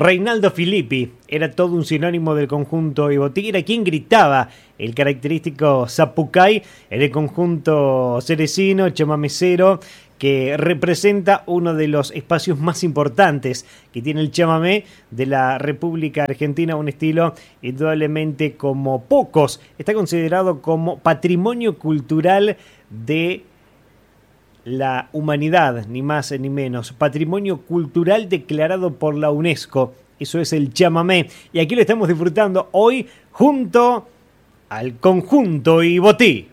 Reinaldo Filippi era todo un sinónimo del conjunto Ibotí, era quien gritaba el característico zapucay en el conjunto cerecino, chamamecero, que representa uno de los espacios más importantes que tiene el chamamé de la República Argentina, un estilo indudablemente como pocos. Está considerado como patrimonio cultural de la humanidad, ni más ni menos. Patrimonio cultural declarado por la UNESCO. Eso es el chamamé. Y aquí lo estamos disfrutando hoy junto al conjunto Ibotí.